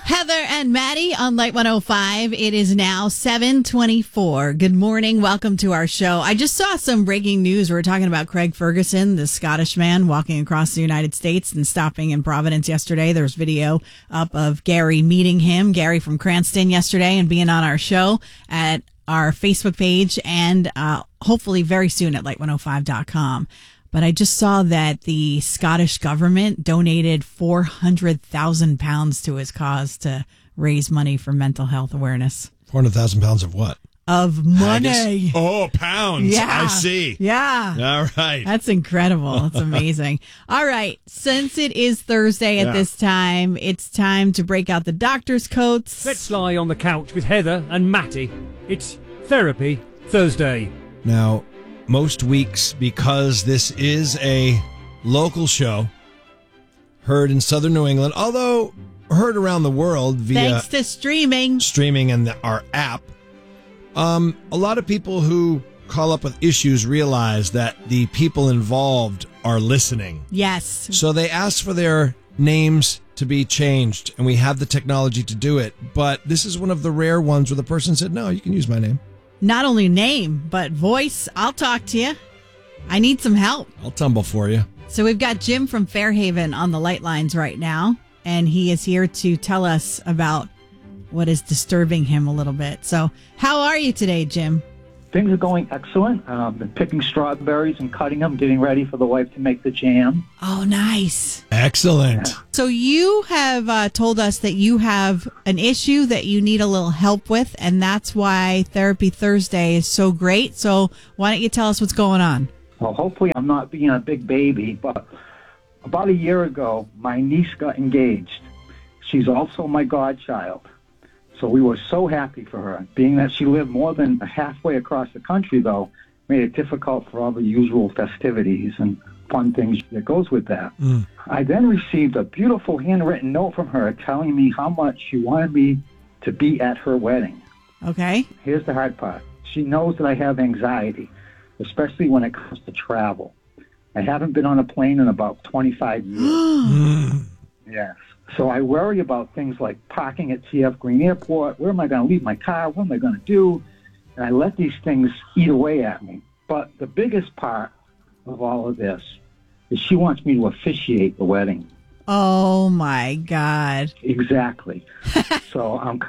Heather and Maddie on Light 105. It is now 7:24. Good morning. Welcome to our show. I just saw some breaking news. We were talking about Craig Ferguson, the Scottish man walking across the United States and stopping in Providence yesterday. There was video up of Gary meeting him, Gary from Cranston, yesterday, and being on our show at our Facebook page and hopefully very soon at light105.com. But I just saw that the Scottish government donated £400,000 to his cause to raise money for mental health awareness. £400,000 of what? Of money. Oh, pounds. Yeah. I see. Yeah. All right. That's incredible. That's amazing. All right. Since it is Thursday at this time, it's time to break out the doctor's coats. Let's lie on the couch with Heather and Matty. It's Therapy Thursday. Now, most weeks, because this is a local show, heard in southern New England, although heard around the world via Thanks to streaming and our app, a lot of people who call up with issues realize that the people involved are listening. Yes. So they ask for their names to be changed, and we have the technology to do it. But this is one of the rare ones where the person said, no, you can use my name. Not only name, but voice. I'll talk to you. I need some help. I'll tumble for you. So we've got Jim from Fairhaven on the light lines right now, and he is here to tell us about what is disturbing him a little bit. So how are you today, Jim? Things are going excellent. I've been picking strawberries and cutting them, getting ready for the wife to make the jam. Oh, nice. Excellent. So you have told us that you have an issue that you need a little help with, and that's why Therapy Thursday is so great. So why don't you tell us what's going on? Well, hopefully I'm not being a big baby, but about a year ago, my niece got engaged. She's also my godchild. So we were so happy for her. Being that she lived more than halfway across the country, though, made it difficult for all the usual festivities and fun things that goes with that. I then received a beautiful handwritten note from her telling me how much she wanted me to be at her wedding. Okay. Here's the hard part. She knows that I have anxiety, especially when it comes to travel. I haven't been on a plane in about 25 years. Yes. So I worry about things like parking at TF Green Airport. Where am I going to leave my car? What am I going to do? And I let these things eat away at me. But the biggest part of all of this is she wants me to officiate the wedding. Oh, my God. Exactly. So I'm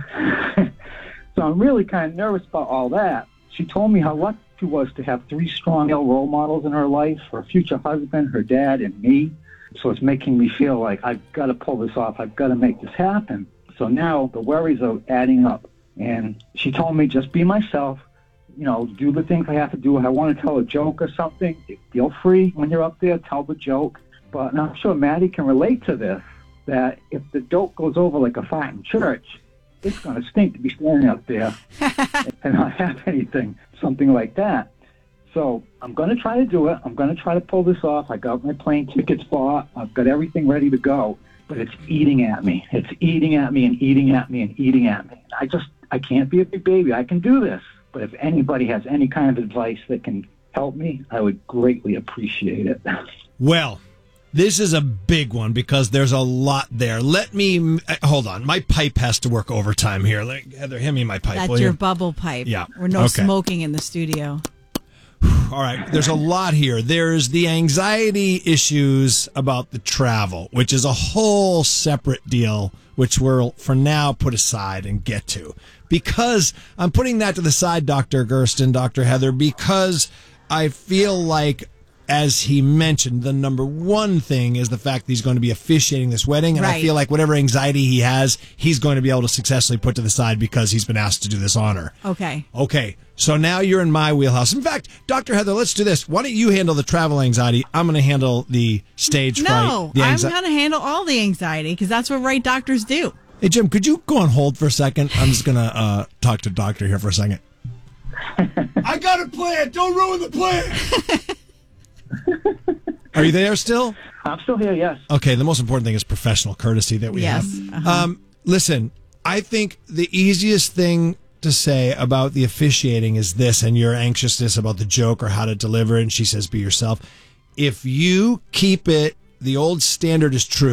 really kind of nervous about all that. She told me how lucky she was to have 3 strong male role models in her life, her future husband, her dad, and me. So it's making me feel like I've got to pull this off. I've got to make this happen. So now the worries are adding up. And she told me, just be myself, do the things I have to do. If I want to tell a joke or something, feel free when you're up there, tell the joke. But I'm sure Maddie can relate to this, that if the joke goes over like a fart in church, it's going to stink to be standing up there and not have anything, something like that. So I'm going to try to do it. I'm going to try to pull this off. I got my plane tickets bought. I've got everything ready to go. But it's eating at me. It's eating at me and eating at me and eating at me. I can't be a big baby. I can do this. But if anybody has any kind of advice that can help me, I would greatly appreciate it. Well, this is a big one because there's a lot there. Let me hold on. My pipe has to work overtime here. Heather, hand me my pipe. That's your bubble pipe. Yeah. Or no smoking in the studio. All right. There's a lot here. There's the anxiety issues about the travel, which is a whole separate deal, which we'll for now put aside and get to. Because I'm putting that to the side, Dr. Gersten, Dr. Heather, because I feel like, as he mentioned, the number one thing is the fact that he's going to be officiating this wedding. And I feel like whatever anxiety he has, he's going to be able to successfully put to the side because he's been asked to do this honor. Okay. So now you're in my wheelhouse. In fact, Dr. Heather, let's do this. Why don't you handle the travel anxiety? I'm going to handle the stage fright. No, I'm going to handle all the anxiety because that's what right doctors do. Hey, Jim, could you go on hold for a second? I'm just going to talk to Doctor here for a second. I got a plan. Don't ruin the plan. Are you there still? I'm still here, yes. Okay, the most important thing is professional courtesy that we have. Listen, I think the easiest thing to say about the officiating is this, and your anxiousness about the joke or how to deliver it, and she says be yourself. If you keep it, the old standard is true.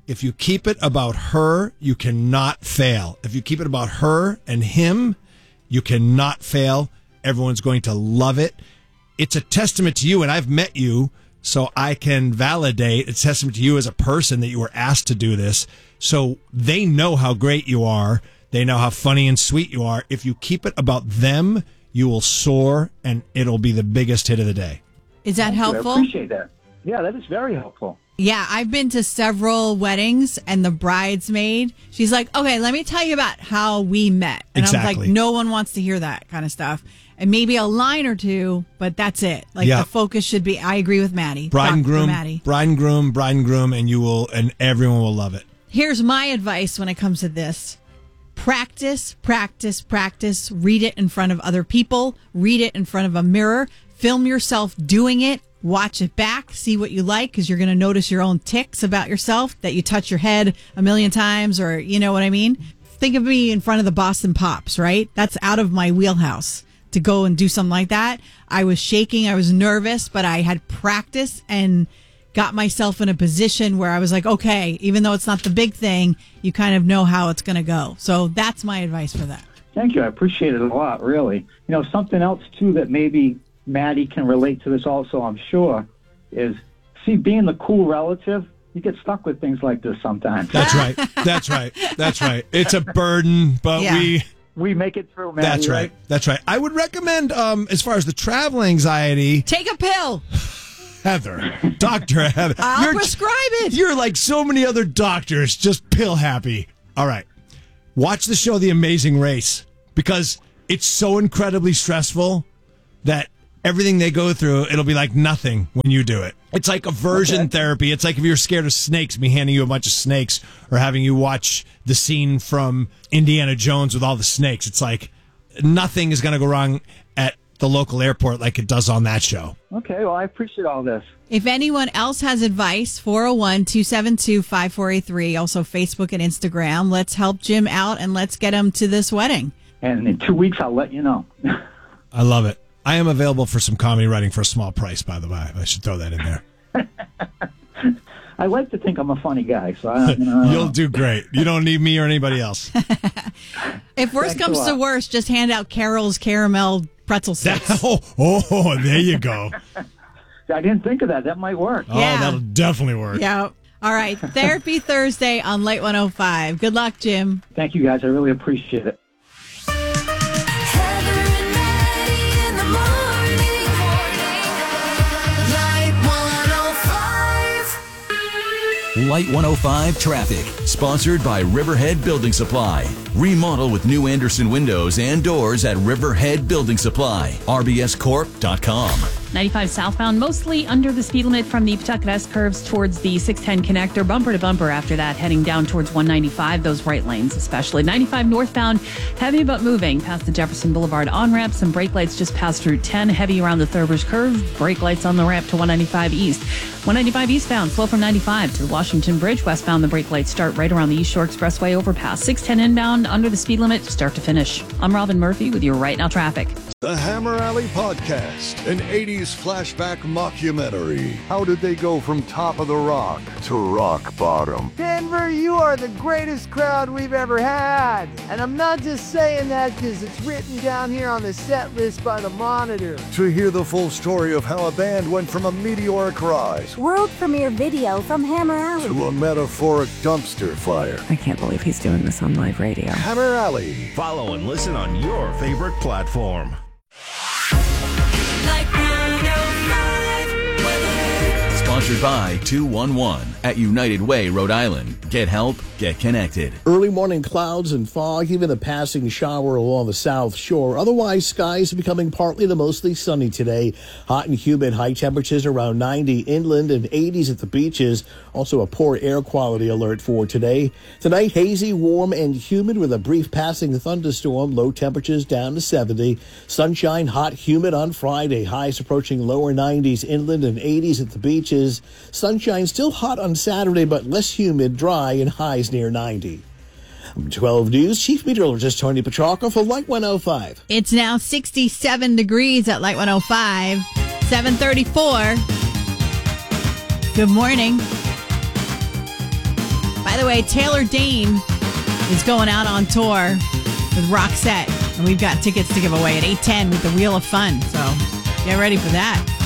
If you keep it about her, you cannot fail. If you keep it about her and him, you cannot fail. Everyone's going to love it. It's a testament to you, and I've met you, so I can validate. It's a testament to you as a person that you were asked to do this. So they know how great you are. They know how funny and sweet you are. If you keep it about them, you will soar, and it'll be the biggest hit of the day. Is that helpful? I appreciate that. Yeah, that is very helpful. Yeah, I've been to several weddings, and the bridesmaid, she's like, okay, let me tell you about how we met. And I was Exactly. like, no one wants to hear that kind of stuff. And maybe a line or two, but that's it. Like Yeah. the focus should be, I agree with Maddie. Bride and Dr. groom, Maddie. bride and groom, bride and groom, and everyone will love it. Here's my advice when it comes to this. Practice, practice, practice. Read it in front of other people. Read it in front of a mirror. Film yourself doing it. Watch it back. See what you like, because you're going to notice your own tics about yourself, that you touch your head a million times, or you know what I mean? Think of me in front of the Boston Pops, right? That's out of my wheelhouse to go and do something like that. I was shaking. I was nervous, but I had practice and got myself in a position where I was like, okay, even though it's not the big thing, you kind of know how it's going to go. So that's my advice for that. Thank you. I appreciate it a lot, really. You know, something else, too, that maybe Maddie can relate to this also, I'm sure, is, see, being the cool relative, you get stuck with things like this sometimes. That's right. That's right. That's right. It's a burden, but Yeah. We make it through, Maddie. That's right. That's right. I would recommend, as far as the travel anxiety, Take a pill. Heather, Dr. Heather. I'll prescribe it. You're like so many other doctors, just pill happy. All right. Watch the show The Amazing Race, because it's so incredibly stressful that everything they go through, it'll be like nothing when you do it. It's like aversion therapy. It's like if you're scared of snakes, me handing you a bunch of snakes, or having you watch the scene from Indiana Jones with all the snakes. It's like nothing is going to go wrong at the local airport like it does on that show. Okay, well, I appreciate all this. If anyone else has advice, 401-272-5483, also Facebook and Instagram. Let's help Jim out and let's get him to this wedding. And in 2 weeks, I'll let you know. I love it. I am available for some comedy writing for a small price, by the way. I should throw that in there. I like to think I'm a funny guy, so I don't You'll do great. You don't need me or anybody else. If worse Thanks a comes to lot. worse, just hand out Carol's caramel pretzel sticks. Oh, there you go. I didn't think of that. That might work. Oh, Yeah. that'll definitely work. Yeah. All right. Therapy Thursday on Light 105. Good luck, Jim. Thank you, guys. I really appreciate it. Heather and Maddie in the morning. Light 105. Light 105 Traffic, sponsored by Riverhead Building Supply. Remodel with new Anderson windows and doors at Riverhead Building Supply. RBScorp.com. 95 southbound, mostly under the speed limit from the Pawtucket S curves towards the 610 connector. Bumper to bumper after that, heading down towards 195, those right lanes especially. 95 northbound, heavy but moving past the Jefferson Boulevard on-ramp. Some brake lights just past Route 10, heavy around the Thurber's curve. Brake lights on the ramp to 195 east. 195 eastbound, slow from 95 to the Washington Bridge. Westbound, the brake lights start right around the East Shore Expressway overpass. 610 inbound, under the speed limit, start to finish. I'm Robin Murphy with your Right Now Traffic. The Hammer Alley Podcast, an 80s flashback mockumentary. How did they go from top of the rock to rock bottom? Denver, you are the greatest crowd we've ever had. And I'm not just saying that because it's written down here on the set list by the Monitor. To hear the full story of how a band went from a meteoric rise World premiere video from Hammer Alley. to a metaphoric dumpster fire. I can't believe he's doing this on live radio. Hammer Alley. Follow and listen on your favorite platform. Light 105. Weather. Sponsored by 211 at United Way, Rhode Island. Get help, get connected. Early morning clouds and fog, even a passing shower along the south shore. Otherwise, skies are becoming partly to mostly sunny today. Hot and humid, high temperatures around 90 inland and 80s at the beaches. Also a poor air quality alert for today. Tonight, hazy, warm, and humid with a brief passing thunderstorm. Low temperatures down to 70. Sunshine, hot, humid on Friday. Highs approaching lower 90s inland and 80s at the beaches. Sunshine still hot on Saturday, but less humid, dry, and highs near 90. 12 News Chief Meteorologist Tony Petrarca for Light 105. It's now 67 degrees at Light 105, 734. Good morning. By the way, Taylor Dane is going out on tour with Roxette, and we've got tickets to give away at 8:10 with the Wheel of Fun. So get ready for that.